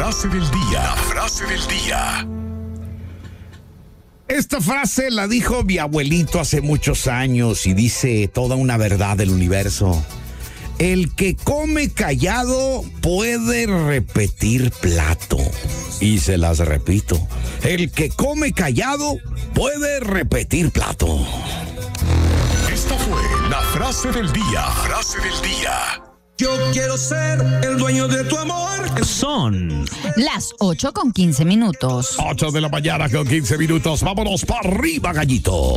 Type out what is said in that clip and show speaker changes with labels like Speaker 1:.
Speaker 1: frase del día. La frase del día.
Speaker 2: Esta frase la dijo mi abuelito hace muchos años y dice toda una verdad del universo. El que come callado puede repetir plato. Y se las repito. El que come callado puede repetir plato.
Speaker 1: Esta fue la frase del día. Frase del día.
Speaker 3: Yo quiero ser el dueño de tu amor.
Speaker 4: Son
Speaker 5: las 8:15.
Speaker 2: 8 de la mañana con 15 minutos. Vámonos para arriba, gallito.